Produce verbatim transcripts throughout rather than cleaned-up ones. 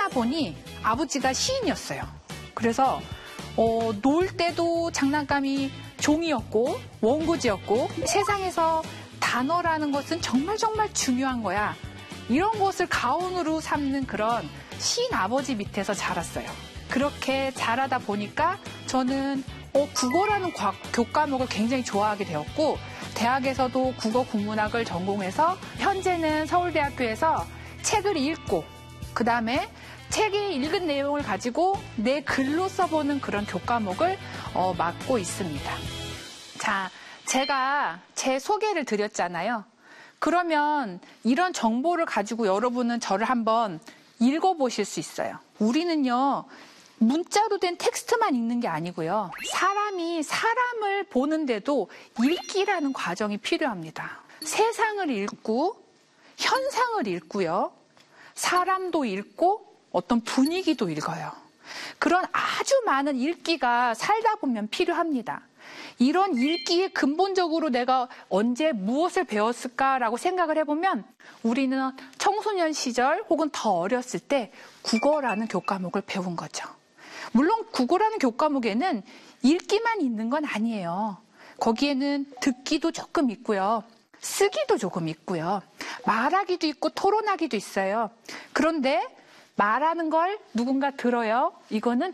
보니 아버지가 시인이었어요. 그래서 어, 놀 때도 장난감이 종이였고 원고지였고 세상에서 단어라는 것은 정말 정말 중요한 거야. 이런 것을 가온으로 삼는 그런 시인 아버지 밑에서 자랐어요. 그렇게 자라다 보니까 저는 어, 국어라는 과, 교과목을 굉장히 좋아하게 되었고 대학에서도 국어 국문학을 전공해서 현재는 서울대학교에서 책을 읽고 그 다음에 책에 읽은 내용을 가지고 내 글로 써보는 그런 교과목을 어, 맡고 있습니다. 자, 제가 제 소개를 드렸잖아요. 그러면 이런 정보를 가지고 여러분은 저를 한번 읽어보실 수 있어요. 우리는요, 문자로 된 텍스트만 읽는 게 아니고요. 사람이 사람을 보는데도 읽기라는 과정이 필요합니다. 세상을 읽고 현상을 읽고요. 사람도 읽고 어떤 분위기도 읽어요. 그런 아주 많은 읽기가 살다 보면 필요합니다. 이런 읽기에 근본적으로 내가 언제 무엇을 배웠을까라고 생각을 해보면 우리는 청소년 시절 혹은 더 어렸을 때 국어라는 교과목을 배운 거죠. 물론 국어라는 교과목에는 읽기만 있는 건 아니에요. 거기에는 듣기도 조금 있고요. 쓰기도 조금 있고요. 말하기도 있고 토론하기도 있어요. 그런데 말하는 걸 누군가 들어요. 이거는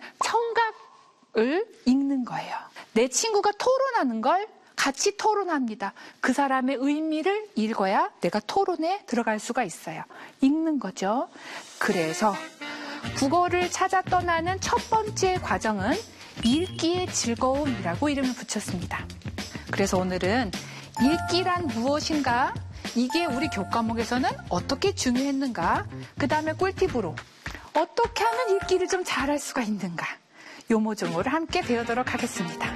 청각을 읽는 거예요. 내 친구가 토론하는 걸 같이 토론합니다. 그 사람의 의미를 읽어야 내가 토론에 들어갈 수가 있어요. 읽는 거죠. 그래서 국어를 찾아 떠나는 첫 번째 과정은 읽기의 즐거움이라고 이름을 붙였습니다. 그래서 오늘은 읽기란 무엇인가? 이게 우리 교과목에서는 어떻게 중요했는가? 그 다음에 꿀팁으로 어떻게 하면 읽기를 좀 잘할 수가 있는가? 요모조모를 함께 배우도록 하겠습니다.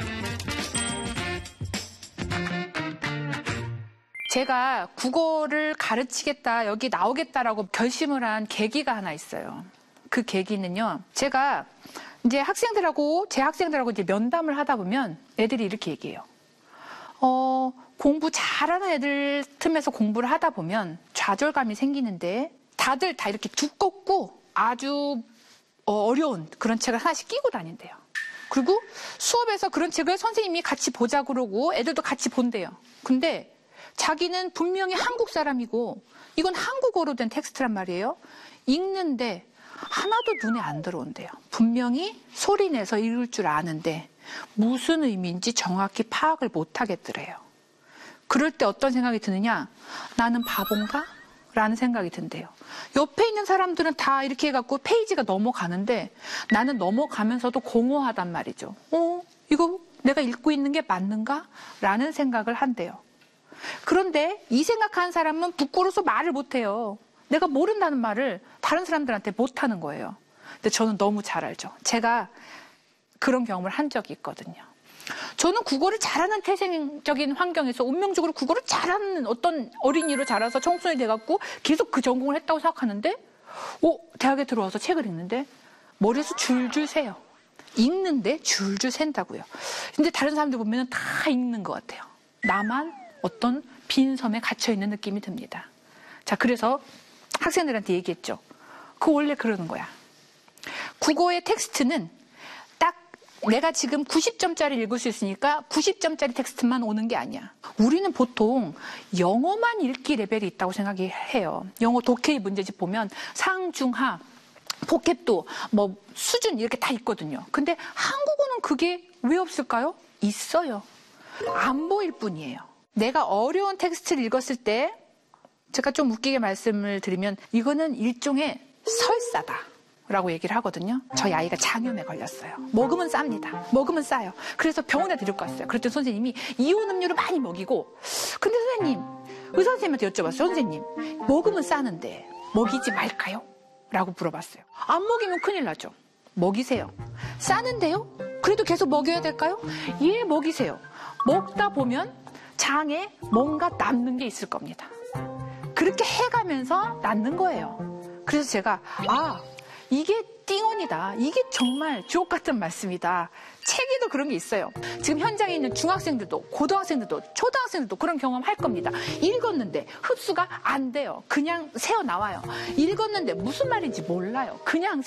제가 국어를 가르치겠다, 여기 나오겠다라고 결심을 한 계기가 하나 있어요. 그 계기는요, 제가 이제 학생들하고, 제 학생들하고 이제 면담을 하다 보면 애들이 이렇게 얘기해요. 어, 공부 잘하는 애들 틈에서 공부를 하다 보면 좌절감이 생기는데 다들 다 이렇게 두껍고 아주 어려운 그런 책을 하나씩 끼고 다닌대요. 그리고 수업에서 그런 책을 선생님이 같이 보자 그러고 애들도 같이 본대요. 근데 자기는 분명히 한국 사람이고 이건 한국어로 된 텍스트란 말이에요. 읽는데 하나도 눈에 안 들어온대요. 분명히 소리내서 읽을 줄 아는데 무슨 의미인지 정확히 파악을 못 하겠더래요. 그럴 때 어떤 생각이 드느냐? 나는 바본가? 라는 생각이 든대요. 옆에 있는 사람들은 다 이렇게 해갖고 페이지가 넘어가는데 나는 넘어가면서도 공허하단 말이죠. 어? 이거 내가 읽고 있는 게 맞는가? 라는 생각을 한대요. 그런데 이 생각하는 사람은 부끄러워서 말을 못해요. 내가 모른다는 말을 다른 사람들한테 못하는 거예요. 근데 저는 너무 잘 알죠. 제가 그런 경험을 한 적이 있거든요. 저는 국어를 잘하는 태생적인 환경에서 운명적으로 국어를 잘하는 어떤 어린이로 자라서 청소년이 돼갖고 계속 그 전공을 했다고 생각하는데 오, 대학에 들어와서 책을 읽는데 머리에서 줄줄 새요. 읽는데 줄줄 샌다고요. 근데 다른 사람들 보면 다 읽는 것 같아요. 나만 어떤 빈 섬에 갇혀있는 느낌이 듭니다. 자, 그래서 학생들한테 얘기했죠. 그거 원래 그러는 거야. 국어의 텍스트는 딱 내가 지금 구십 점짜리 읽을 수 있으니까 구십 점짜리 텍스트만 오는 게 아니야. 우리는 보통 영어만 읽기 레벨이 있다고 생각해요. 영어 독해의 문제집 보면 상, 중, 하, 포켓도 뭐 수준 이렇게 다 있거든요. 근데 한국어는 그게 왜 없을까요? 있어요. 안 보일 뿐이에요. 내가 어려운 텍스트를 읽었을 때 제가 좀 웃기게 말씀을 드리면 이거는 일종의 설사다 라고 얘기를 하거든요. 저희 아이가 장염에 걸렸어요. 먹으면 쌉니다. 먹으면 싸요. 그래서 병원에 데리고 갔어요. 그랬더니 선생님이 이온 음료를 많이 먹이고 근데 선생님, 의사 선생님한테 여쭤봤어요. 선생님, 먹으면 싸는데 먹이지 말까요? 라고 물어봤어요. 안 먹이면 큰일 나죠. 먹이세요. 싸는데요? 그래도 계속 먹여야 될까요? 예, 먹이세요. 먹다 보면 장에 뭔가 남는 게 있을 겁니다. 그렇게 해가면서 낫는 거예요. 그래서 제가 아, 이게 띵언이다. 이게 정말 주옥 같은 말씀이다. 책에도 그런 게 있어요. 지금 현장에 있는 중학생들도 고등학생들도 초등학생들도 그런 경험 할 겁니다. 읽었는데 흡수가 안 돼요. 그냥 새어나와요. 읽었는데 무슨 말인지 몰라요. 그냥